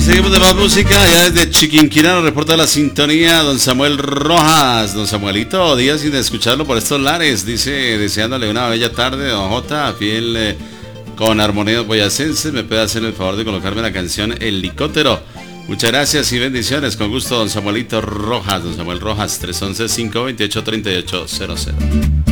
Seguimos de más música, ya desde Chiquinquirá nos reporta la sintonía don Samuel Rojas. Don Samuelito, días sin escucharlo por estos lares, dice, deseándole una bella tarde, don J, fiel con armonías boyacenses, me puede hacer el favor de colocarme la canción Helicóptero. Muchas gracias y bendiciones, con gusto don Samuelito Rojas, don Samuel Rojas, 311-528-3800.